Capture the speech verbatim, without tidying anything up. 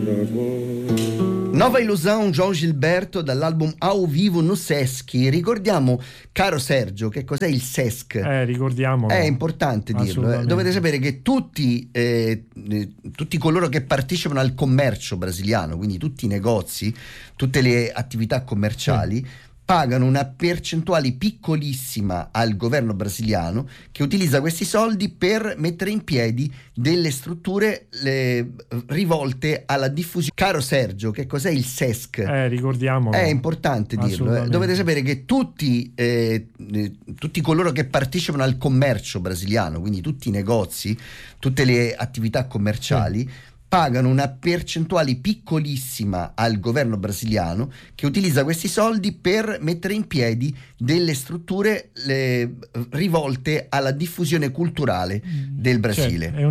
Nova Ilusão, João Gilberto, dall'album Ao Vivo no Sesc. Ricordiamo, caro Sergio, che cos'è il Sesc? Eh, ricordiamo. È importante dirlo. Eh. Dovete sapere che tutti, eh, tutti coloro che partecipano al commercio brasiliano, quindi tutti i negozi, tutte le attività commerciali, sì, pagano una percentuale piccolissima al governo brasiliano, che utilizza questi soldi per mettere in piedi delle strutture le, rivolte alla diffusione. Caro Sergio, che cos'è il Sesc? Eh, ricordiamo. È importante dirlo. Eh. Dovete sapere che tutti, eh, tutti coloro che partecipano al commercio brasiliano, quindi tutti i negozi, tutte le attività commerciali, sì, pagano una percentuale piccolissima al governo brasiliano, che utilizza questi soldi per mettere in piedi delle strutture le, rivolte alla diffusione culturale del Brasile. Certo,